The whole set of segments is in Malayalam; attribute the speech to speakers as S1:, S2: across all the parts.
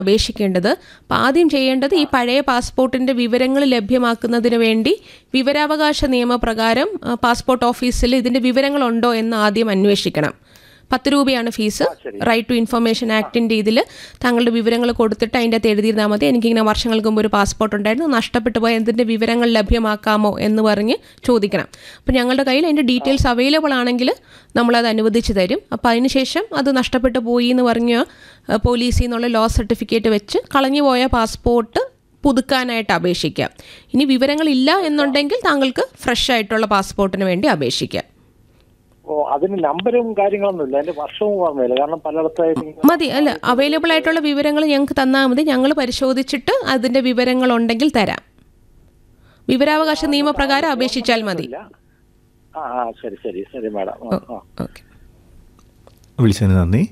S1: അപേക്ഷിക്കേണ്ടത്. അപ്പോൾ ആദ്യം ചെയ്യേണ്ടത് ഈ പഴയ പാസ്പോർട്ടിൻ്റെ വിവരങ്ങൾ ലഭ്യമാക്കുന്നതിന് വേണ്ടി വിവരാവകാശ നിയമപ്രകാരം പാസ്പോർട്ട് ഓഫീസിൽ ഇതിൻ്റെ വിവരങ്ങളുണ്ടോ എന്ന് ആദ്യം അന്വേഷിക്കണം. 10 രൂപയാണ് ഫീസ്. റൈറ്റ് ടു ഇൻഫർമേഷൻ ആക്ടിൻ്റെ ഇതിൽ താങ്കളുടെ വിവരങ്ങൾ കൊടുത്തിട്ട് അതിൻ്റെ അകത്ത് എഴുതിയിരുന്നാൽ മതി. എനിക്കിങ്ങനെ വർഷങ്ങൾക്ക് മുമ്പ് ഒരു പാസ്പോർട്ട് ഉണ്ടായിരുന്നു, നഷ്ടപ്പെട്ടു പോയ എന്തിൻ്റെ വിവരങ്ങൾ ലഭ്യമാക്കാമോ എന്ന് പറഞ്ഞ് ചോദിക്കണം. അപ്പോൾ ഞങ്ങളുടെ കയ്യിൽ അതിൻ്റെ ഡീറ്റെയിൽസ് അവൈലബിൾ ആണെങ്കിൽ നമ്മളത് അനുവദിച്ച് തരും. അപ്പോൾ അതിനുശേഷം അത് നഷ്ടപ്പെട്ടു പോയി എന്ന് പറഞ്ഞ് പോലീസിൽ നിന്നുള്ള ലോസ് സർട്ടിഫിക്കറ്റ് വെച്ച് കളഞ്ഞു പോയ പാസ്പോർട്ട് പുതുക്കാനായിട്ട് അപേക്ഷിക്കാം. ഇനി വിവരങ്ങളില്ല എന്നുണ്ടെങ്കിൽ താങ്കൾക്ക് ഫ്രഷ് ആയിട്ടുള്ള പാസ്പോർട്ടിന് വേണ്ടി അപേക്ഷിക്കാം.
S2: അതിന് നമ്പരും കാര്യങ്ങളൊന്നുമില്ല, അതിന്റെ വർഷവും പറഞ്ഞില്ല, കാരണം പലയിടത്തായിട്ട്
S1: മതി. അല്ല, അവൈലബിൾ ആയിട്ടുള്ള വിവരങ്ങൾ ഞങ്ങൾക്ക് തന്നാൽ മതി, ഞങ്ങൾ പരിശോധിച്ചിട്ട് അതിന്റെ വിവരങ്ങൾ ഉണ്ടെങ്കിൽ തരാം. വിവരാവകാശ നിയമപ്രകാരം അപേക്ഷിച്ചാൽ മതി.
S2: ശരി ശരി ശരി മാഡം.
S1: ഓക്കെ,
S3: വിളിച്ചതിന് നന്ദി.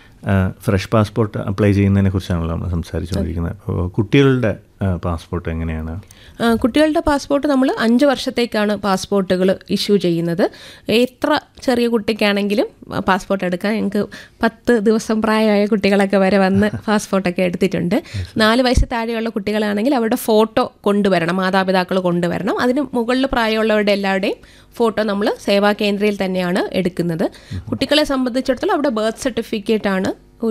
S3: ഫ്രഷ് പാസ്പോർട്ട് അപ്ലൈ ചെയ്യുന്നതിനെ കുറിച്ചാണല്ലോ നമ്മൾ സംസാരിച്ചുകൊണ്ടിരിക്കുന്നത്. അപ്പോൾ കുട്ടികളുടെ പാസ്പോർട്ട് എങ്ങനെയാണ്?
S1: കുട്ടികളുടെ പാസ്പോർട്ട് നമ്മൾ 5 വർഷത്തേക്കാണ് പാസ്പോർട്ടുകൾ ഇഷ്യൂ ചെയ്യുന്നത്. എത്ര ചെറിയ കുട്ടിക്കാണെങ്കിലും പാസ്പോർട്ട് എടുക്കാൻ ഞങ്ങൾക്ക് 10 ദിവസം പ്രായമായ കുട്ടികളൊക്കെ വരെ വന്ന് പാസ്പോർട്ടൊക്കെ എടുത്തിട്ടുണ്ട്. 4 വയസ്സ് താഴെയുള്ള കുട്ടികളാണെങ്കിൽ അവരുടെ ഫോട്ടോ കൊണ്ടുവരണം, മാതാപിതാക്കൾ കൊണ്ടുവരണം. അതിന് മുകളിൽ പ്രായമുള്ളവരുടെ എല്ലാവരുടെയും ഫോട്ടോ നമ്മൾ സേവാ കേന്ദ്രയിൽ തന്നെയാണ് എടുക്കുന്നത്. കുട്ടികളെ സംബന്ധിച്ചിടത്തോളം അവിടെ ബർത്ത് സർട്ടിഫിക്കറ്റാണ്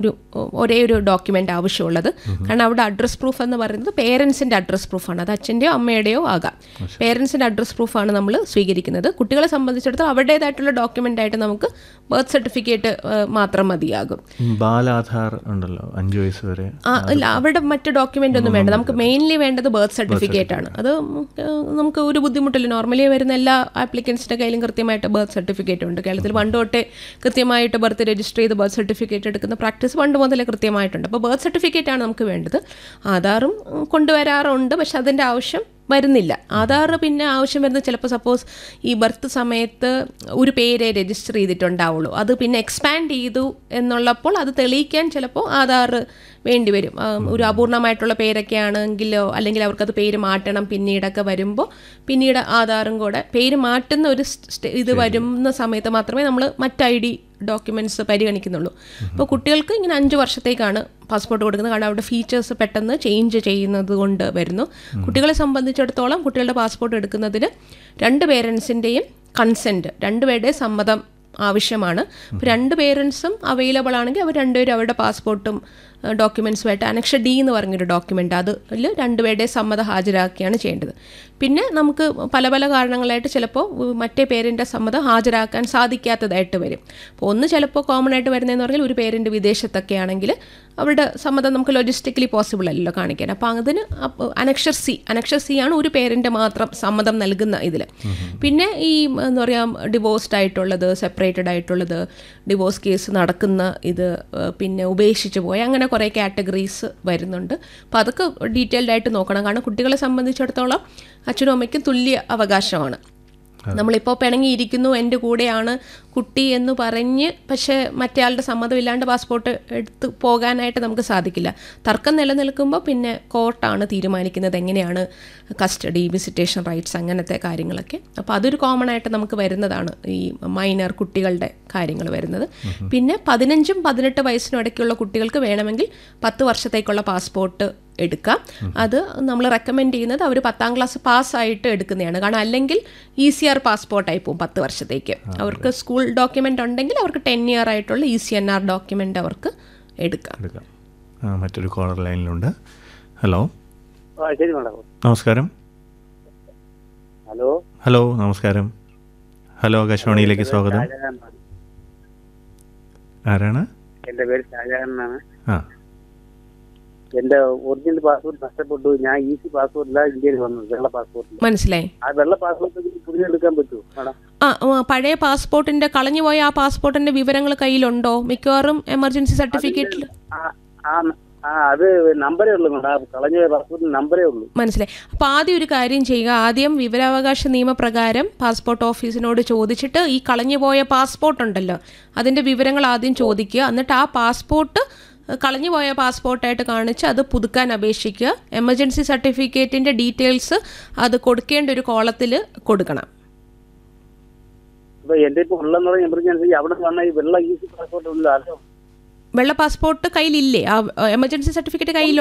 S1: ഒരേ ഒരു ഡോക്യുമെൻ്റ് ആവശ്യമുള്ളത്. കാരണം അവിടെ അഡ്രസ് പ്രൂഫ് എന്ന് പറയുന്നത് പേരൻസിൻ്റെ അഡ്രസ് പ്രൂഫാണ്. അത് അച്ഛൻ്റെയോ അമ്മയുടെയോ ആകാം. പേരൻസിൻ്റെ അഡ്രസ് പ്രൂഫാണ് നമ്മൾ സ്വീകരിക്കുന്നത്. കുട്ടികളെ സംബന്ധിച്ചിടത്തോളം അവരുടേതായിട്ടുള്ള ഡോക്യുമെൻ്റ് ആയിട്ട് നമുക്ക് ബർത്ത് സർട്ടിഫിക്കറ്റ് മാത്രം മതിയാകും.
S3: ബാലാധാർ ഉണ്ടല്ലോ, 5 വയസ്സ് വരെ.
S1: ഇല്ല, അവിടെ മറ്റ് ഡോക്യുമെൻ്റ് ഒന്നും വേണ്ട. നമുക്ക് മെയിൻലി വേണ്ടത് ബർത്ത് സർട്ടിഫിക്കറ്റ് ആണ്. അത് നമുക്ക് ഒരു ബുദ്ധിമുട്ടില്ല. നോർമലി വരുന്ന എല്ലാ ആപ്ലിക്കൻസിൻ്റെ കയ്യിലും കൃത്യമായിട്ട് ബർത്ത് സർട്ടിഫിക്കറ്റ് ഉണ്ട്. കേരളത്തിൽ പണ്ട് തൊട്ടേ കൃത്യമായിട്ട് ബർത്ത് രജിസ്റ്റർ ചെയ്ത് ബർത്ത് സർട്ടിഫിക്കറ്റ് എടുക്കുന്ന പ്രാക്ടീസ് പണ്ട് മുതലേ കൃത്യമായിട്ടുണ്ട്. അപ്പോൾ ബർത്ത് സർട്ടിഫിക്കറ്റാണ് നമുക്ക് വേണ്ടത്. ആധാറും കൊണ്ടുവരാറുണ്ട്, പക്ഷെ അതിൻ്റെ ആവശ്യം വരുന്നില്ല. ആധാർ പിന്നെ ആവശ്യം വരുന്നത് ചിലപ്പോൾ സപ്പോസ് ഈ ബർത്ത് സമയത്ത് ഒരു പേരെ രജിസ്റ്റർ ചെയ്തിട്ടുണ്ടാവുള്ളൂ, അത് പിന്നെ എക്സ്പാൻഡ് ചെയ്തു എന്നുള്ളപ്പോൾ അത് തെളിയിക്കാൻ ചിലപ്പോൾ ആധാർ വേണ്ടി വരും. ഒരു അപൂർണമായിട്ടുള്ള പേരൊക്കെ ആണെങ്കിലോ അല്ലെങ്കിൽ അവർക്കത് പേര് മാറ്റണം പിന്നീടൊക്കെ വരുമ്പോൾ പിന്നീട് ആധാറും കൂടെ പേര് മാറ്റുന്ന ഒരു ഇത് വരുന്ന സമയത്ത് മാത്രമേ നമ്മൾ മറ്റ് ID ഡോക്യുമെൻറ്റ്സ് പരിഗണിക്കുന്നുള്ളൂ. അപ്പോൾ കുട്ടികൾക്ക് ഇങ്ങനെ 5 വർഷത്തേക്കാണ് പാസ്പോർട്ട് കൊടുക്കുന്നത്. കാരണം അവിടെ ഫീച്ചേഴ്സ് പെട്ടെന്ന് ചേഞ്ച് ചെയ്യുന്നത് കൊണ്ട് വരുന്നു. കുട്ടികളെ സംബന്ധിച്ചിടത്തോളം കുട്ടികളുടെ പാസ്പോർട്ട് എടുക്കുന്നതിന് 2 പേരൻസിൻ്റെയും കൺസെൻറ്റ്, 2 പേരുടെയും സമ്മതം ആവശ്യമാണ്. അപ്പോൾ 2 പേരൻസും അവൈലബിൾ ആണെങ്കിൽ അവർ 2 പേരും അവരുടെ പാസ്പോർട്ടും ഡോക്യുമെൻറ്റ്സുമായിട്ട് അനക്ഷ D എന്ന് പറഞ്ഞൊരു ഡോക്യുമെൻ്റ് അതിൽ 2 പേരുടെയും സമ്മതം ഹാജരാക്കിയാണ് ചെയ്യേണ്ടത്. പിന്നെ നമുക്ക് പല പല കാരണങ്ങളായിട്ട് ചിലപ്പോൾ മറ്റേ പേരിൻ്റെ സമ്മതം ഹാജരാക്കാൻ സാധിക്കാത്തതായിട്ട് വരും. അപ്പോൾ ഒന്ന് ചിലപ്പോൾ കോമൺ ആയിട്ട് വരുന്നതെന്ന് പറഞ്ഞാൽ ഒരു പേരിൻ്റെ വിദേശത്തൊക്കെ ആണെങ്കിൽ അവരുടെ സമ്മതം നമുക്ക് ലോജിസ്റ്റിക്കലി പോസിബിൾ അല്ലല്ലോ കാണിക്കാൻ. അപ്പോൾ അതിന് അനക്ഷർ സി ആണ് ഒരു പേരിൻ്റെ മാത്രം സമ്മതം നൽകുന്ന ഇതിൽ. പിന്നെ ഈ എന്താ പറയുക, ഡിവോഴ്സ്ഡ് ആയിട്ടുള്ളത്, സെപ്പറേറ്റഡ് ആയിട്ടുള്ളത്, ഡിവോഴ്സ് കേസ് നടക്കുന്ന ഇത്, പിന്നെ ഉപേക്ഷിച്ച് പോയ, അങ്ങനെ കുറേ കാറ്റഗറീസ് വരുന്നുണ്ട്. അപ്പോൾ അതൊക്കെ ഡീറ്റെയിൽഡ് ആയിട്ട് നോക്കണം. കാരണം കുട്ടികളെ സംബന്ധിച്ചിടത്തോളം അച്ഛനും അമ്മയ്ക്കും തുല്യ അവകാശമാണ്. നമ്മളിപ്പോൾ പിണങ്ങിയിരിക്കുന്നു, എൻ്റെ കൂടെയാണ് കുട്ടി എന്ന് പറഞ്ഞ് പക്ഷേ മറ്റേയാളുടെ സമ്മതമില്ലാണ്ട് പാസ്പോർട്ട് എടുത്ത് പോകാനായിട്ട് നമുക്ക് സാധിക്കില്ല. തർക്കം നിലനിൽക്കുമ്പോൾ പിന്നെ കോർട്ടാണ് തീരുമാനിക്കുന്നത് എങ്ങനെയാണ് കസ്റ്റഡി, വിസിറ്റേഷൻ റൈറ്റ്സ്, അങ്ങനത്തെ കാര്യങ്ങളൊക്കെ. അപ്പോൾ അതൊരു കോമൺ ആയിട്ട് നമുക്ക് വരുന്നതാണ് ഈ മൈനർ കുട്ടികളുടെ കാര്യങ്ങൾ വരുന്നത്. പിന്നെ 15ഉം 18 വയസ്സിനും ഇടയ്ക്കുള്ള കുട്ടികൾക്ക് വേണമെങ്കിൽ 10 വർഷത്തേക്കുള്ള പാസ്പോർട്ട് എടുക്കാം. അത് നമ്മൾ റെക്കമെൻഡ് ചെയ്യുന്നത് അവർ 10ാം ക്ലാസ് പാസ്സായിട്ട് എടുക്കുന്നതാണ്. കാരണം അല്ലെങ്കിൽ ECR പാസ്പോർട്ടായി പോകും 10 വർഷത്തേക്ക്. അവർക്ക് സ്കൂൾ ഡോക്യുമെൻ്റ് ഉണ്ടെങ്കിൽ അവർക്ക് 10 ഇയർ ആയിട്ടുള്ള ECNR ഡോക്യുമെൻ്റ് അവർക്ക് എടുക്കാം.
S3: മറ്റൊരു കോളർ ലൈനിലുണ്ട്. ഹലോ.
S2: ശരി മാഡം.
S3: നമസ്കാരം. ഹലോ നമസ്കാരം. ഹലോ, ആകാശവാണിയിലേക്ക് സ്വാഗതം. ആരാണ്?
S4: എൻ്റെ പേര് ഷാജഹാൻ എന്നാണ്.
S2: എന്റെ ഒറിജിനൽ പാസ്പോർട്ട് നഷ്ടപ്പെട്ടു. ഞാൻ ഈസി പാസ്പോർട്ടില്ല ഇന്ത്യയിൽ വന്നത്, വെള്ള പാസ്പോർട്ടിൽ.
S1: മനസ്സിലായി.
S2: ആ വെള്ള പാസ്പോർട്ട് പുതിയെടുക്കാൻ പറ്റുമോ മാഡം?
S1: പഴയ പാസ്പോർട്ടിന്റെ കളഞ്ഞുപോയ ആ പാസ്പോർട്ടിന്റെ വിവരങ്ങൾ കയ്യിലുണ്ടോ? മിക്കവാറും എമർജൻസി സർട്ടിഫിക്കറ്റിൽ
S2: അത് നമ്പരേ ഉള്ളൂ മാഡം, കളഞ്ഞ പാസ്പോർട്ടിന് നമ്പരേ ഉള്ളൂ.
S1: മനസ്സിലായി. അപ്പോൾ ആദ്യം ഒരു കാര്യം ചെയ്യുക. ആദ്യം വിവരാവകാശ നിയമപ്രകാരം പാസ്പോർട്ട് ഓഫീസിനോട് ചോദിച്ചിട്ട് ഈ കളഞ്ഞുപോയ പാസ്പോർട്ട് ഉണ്ടല്ലോ അതിൻ്റെ വിവരങ്ങൾ ആദ്യം ചോദിക്കുക. എന്നിട്ട് ആ പാസ്പോർട്ട് കളഞ്ഞുപോയ പാസ്പോർട്ടായിട്ട് കാണിച്ച് അത് പുതുക്കാൻ അപേക്ഷിക്കുക. എമർജൻസി സർട്ടിഫിക്കറ്റിൻ്റെ ഡീറ്റെയിൽസ് അത് കൊടുക്കേണ്ട ഒരു കോളത്തിൽ കൊടുക്കണം.
S2: അപ്പോൾ എൻ്റെ ഇപ്പോൾ ഉള്ളതെന്ന് പറഞ്ഞാൽ എമർജൻസി അവിടെ വന്നാൽ ഈ വെള്ള ഈസി പാസ്പോർട്ട് ഉണ്ടല്ലോ,
S1: വെള്ള പാസ്പോർട്ട് കയ്യിലില്ലേ? ആ എമർജൻസി സർട്ടിഫിക്കറ്റ് കയ്യിൽ